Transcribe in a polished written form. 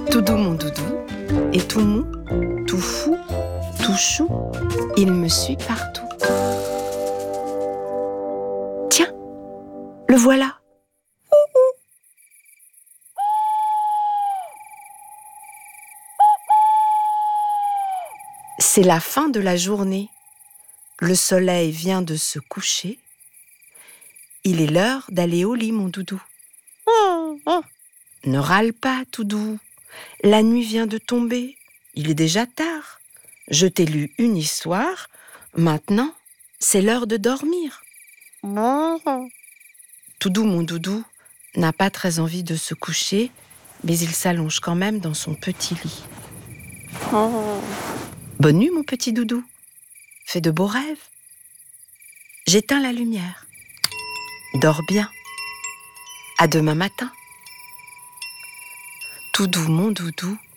Tout doux mon doudou, et tout mou, tout fou, tout chou, il me suit partout. Tiens, le voilà. C'est la fin de la journée. Le soleil vient de se coucher. Il est l'heure d'aller au lit, mon doudou. Ne râle pas, tout doux. La nuit vient de tomber. Il est déjà tard. Je t'ai lu une histoire. Maintenant, c'est l'heure de dormir. Tout doux, mon doudou, n'a pas très envie de se coucher, mais il s'allonge quand même dans son petit lit. Bonne nuit, mon petit doudou. Fais de beaux rêves. J'éteins la lumière. Dors bien. À demain matin. Tout doux, mon doudou,